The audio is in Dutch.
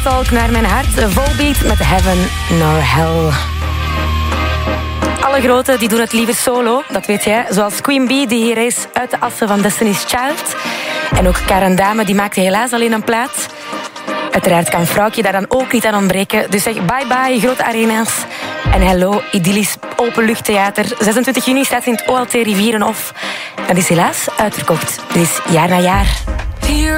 Talk naar mijn hart. Volbeat met Heaven nor Hell. Alle groten die doen het liever solo, dat weet jij. Zoals Queen Bee, die hier is uit de assen van Destiny's Child. En ook Karen Dame, die maakte helaas alleen een plaat. Uiteraard kan Vrouwtje daar dan ook niet aan ontbreken. Dus zeg bye-bye, grote arena's. En hello, idyllisch openluchttheater. 26 juni staat in het OLT Rivierenhof. Dat is helaas uitverkocht. Dus jaar na jaar.